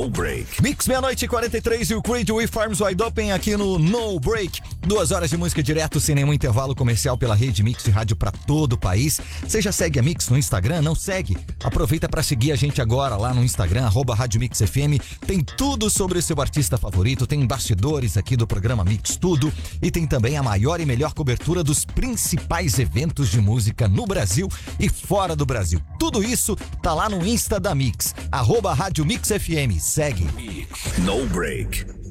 No Break. Mix meia-noite e 43 e o Creed We Farms Wide Open aqui no No Break. 2 horas de música direto sem nenhum intervalo comercial pela rede Mix de rádio pra todo o país. Você já segue a Mix no Instagram? Não segue? Aproveita pra seguir a gente agora lá no Instagram, @Rádio Mix FM. Tem tudo sobre o seu artista favorito, tem bastidores aqui do programa Mix Tudo e tem também a maior e melhor cobertura dos principais eventos de música no Brasil e fora do Brasil. Tudo isso tá lá no Insta da Mix, @Rádio Mix FM. Segue. No Break.